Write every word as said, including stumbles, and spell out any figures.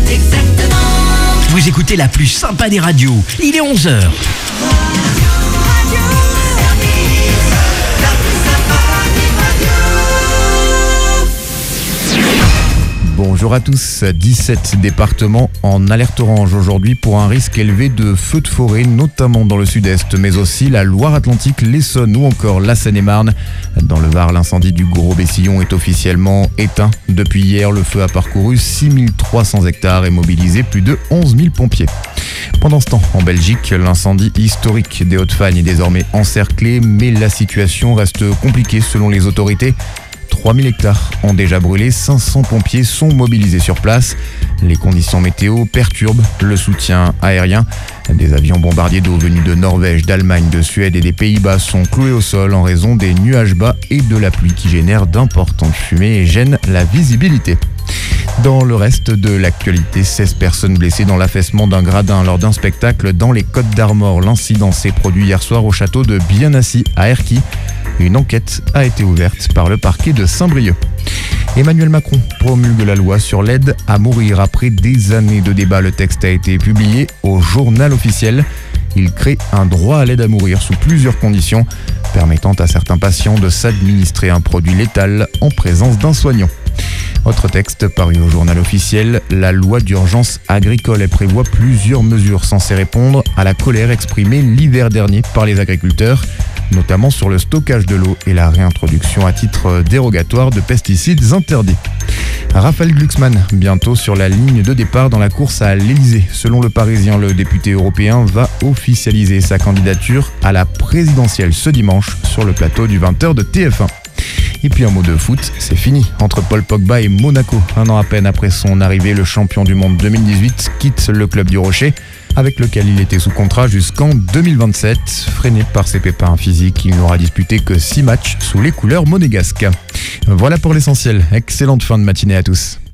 Vous écoutez la plus sympa des radios. Il est onze heures. Bonjour à tous, dix-sept départements en alerte orange aujourd'hui pour un risque élevé de feux de forêt, notamment dans le sud-est, mais aussi la Loire-Atlantique, l'Essonne ou encore la Seine-et-Marne. Dans le Var, l'incendie du Gros-Bessillon est officiellement éteint. Depuis hier, le feu a parcouru six mille trois cents hectares et mobilisé plus de onze mille pompiers. Pendant ce temps, en Belgique, l'incendie historique des Hauts-de-Fagne est désormais encerclé, mais la situation reste compliquée selon les autorités. trois mille hectares ont déjà brûlé, cinq cents pompiers sont mobilisés sur place. Les conditions météo perturbent le soutien aérien. Des avions bombardiers d'eau venus de Norvège, d'Allemagne, de Suède et des Pays-Bas sont cloués au sol en raison des nuages bas et de la pluie qui génèrent d'importantes fumées et gênent la visibilité. Dans le reste de l'actualité, seize personnes blessées dans l'affaissement d'un gradin lors d'un spectacle dans les Côtes d'Armor. L'incident s'est produit hier soir au château de Bienassi à Erquy. Une enquête a été ouverte par le parquet de Saint-Brieuc. Emmanuel Macron promulgue la loi sur l'aide à mourir. Après des années de débat, le texte a été publié au journal officiel. Il crée un droit à l'aide à mourir sous plusieurs conditions, permettant à certains patients de s'administrer un produit létal en présence d'un soignant. Autre texte paru au journal officiel, la loi d'urgence agricole. Elle prévoit plusieurs mesures censées répondre à la colère exprimée l'hiver dernier par les agriculteurs, notamment sur le stockage de l'eau et la réintroduction à titre dérogatoire de pesticides interdits. Raphaël Glucksmann, bientôt sur la ligne de départ dans la course à l'Elysée. Selon le Parisien, le député européen va officialiser sa candidature à la présidentielle ce dimanche sur le plateau du vingt heures de T F un. Et puis un mot de foot, c'est fini entre Paul Pogba et Monaco. Un an à peine après son arrivée, le champion du monde deux mille dix-huit quitte le club du Rocher, avec lequel il était sous contrat jusqu'en deux mille vingt-sept. Freiné par ses pépins physiques, il n'aura disputé que six matchs sous les couleurs monégasques. Voilà pour l'essentiel. Excellente fin de matinée à tous.